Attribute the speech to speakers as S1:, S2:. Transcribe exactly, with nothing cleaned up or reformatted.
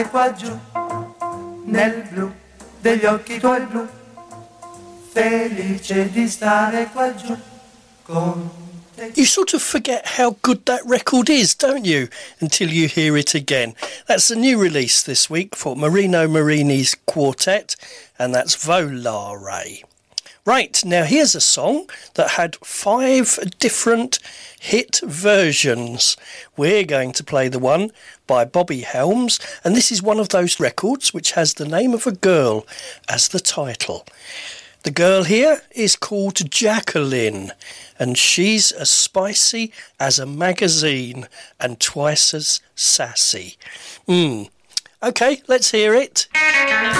S1: qua giù, nel blu degli occhi tuoi blu, felice di stare qua giù con te.
S2: You sort of forget how good that record is, don't you, until you hear it again. That's the new release this week for Marino Marini's quartet, and that's Volare. Right, now here's a song that had five different hit versions. We're going to play the one by Bobby Helms, and this is one of those records which has the name of a girl as the title. The girl here is called Jacqueline, and she's as spicy as a magazine and twice as sassy. Hmm. OK, let's hear it.